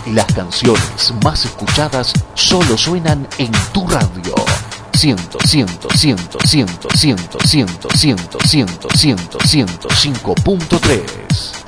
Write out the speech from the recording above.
Las canciones más escuchadas solo suenan en tu radio. 105.3.